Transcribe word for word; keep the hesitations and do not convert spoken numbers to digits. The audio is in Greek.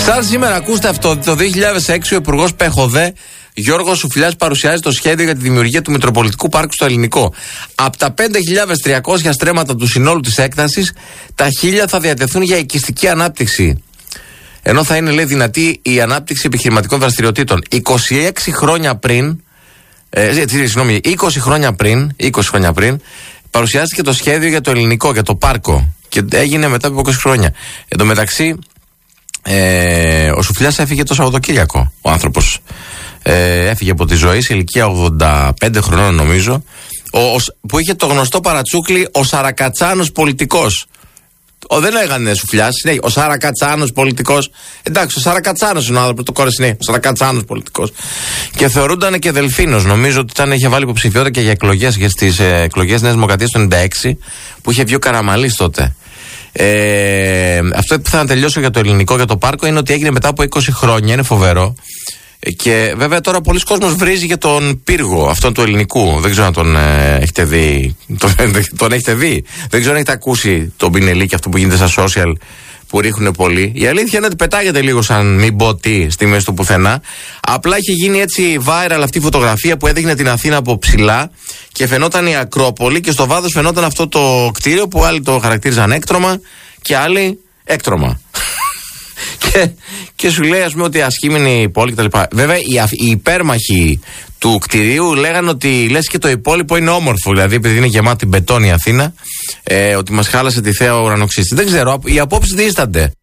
Σαν σήμερα ακούστε αυτό, το δύο χιλιάδες έξι ο Υπουργός Πεχοδέ Γιώργος Σουφλιάς παρουσιάζει το σχέδιο για τη δημιουργία του Μητροπολιτικού Πάρκου στο Ελληνικό. Από τα πέντε χιλιάδες τριακόσια στρέμματα του συνόλου της έκτασης, τα χίλια θα διατεθούν για οικιστική ανάπτυξη. Ενώ θα είναι, λέει, δυνατή η ανάπτυξη επιχειρηματικών δραστηριοτήτων. είκοσι έξι χρόνια πριν, ε, συγγνώμη, είκοσι χρόνια πριν, είκοσι χρόνια πριν, παρουσιάστηκε το σχέδιο για το Ελληνικό, για το πάρκο. Και έγινε μετά από είκοσι χρόνια. Εν τω μεταξύ, ε, ο Σουφλιάς έφυγε το Σαββατοκύριακο, ο άνθρωπος. Ε, έφυγε από τη ζωή σε ηλικία ογδόντα πέντε χρονών, νομίζω. Ο, ο, που είχε το γνωστό παρατσούκλι ο Σαρακατσάνος πολιτικός. Ο, δεν λέγανε Σουφλιάς, ναι, ο Σαρακατσάνος πολιτικός. Εντάξει, ο Σαρακατσάνος είναι ο άνθρωπος, το κόρες είναι ο Σαρακατσάνος πολιτικός. Και θεωρούνταν και Δελφίνος. Νομίζω ότι ήταν, είχε βάλει υποψηφιότητα και για εκλογές, για στις ε, εκλογές Νέας Δημοκρατίας το ενενήντα έξι, που είχε βγει ο Καραμαλής τότε. Ε, αυτό που θα να τελειώσω για το Ελληνικό, για το πάρκο, είναι ότι έγινε μετά από είκοσι χρόνια. Είναι φοβερό. Και βέβαια τώρα πολλοί κόσμος βρίζει για τον πύργο αυτόν του Ελληνικού. Δεν ξέρω αν τον ε, έχετε δει. Τον, τον έχετε δει. Δεν ξέρω αν έχετε ακούσει τον Πινελί και αυτό που γίνεται στα social που ρίχνουν πολλοί. Η αλήθεια είναι ότι πετάγεται λίγο σαν μην πω τι στη μέση του πουθενά. Απλά είχε γίνει έτσι viral αυτή η φωτογραφία που έδειχνε την Αθήνα από ψηλά και φαινόταν η Ακρόπολη και στο βάθος φαινόταν αυτό το κτίριο που άλλοι το χαρακτήριζαν έκτρωμα και άλλοι έκτρωμα. Και, και σου λέει, ας πούμε, ότι ασχήμενη η πόλη κτλ. Βέβαια, οι, οι υπέρμαχοι του κτηρίου λέγανε ότι λες και το υπόλοιπο είναι όμορφο. Δηλαδή, επειδή είναι γεμάτη μπετόνι η Αθήνα, ε, ότι μας χάλασε τη θέα ο ουρανοξύστης. Δεν ξέρω, οι απόψεις δίστανται.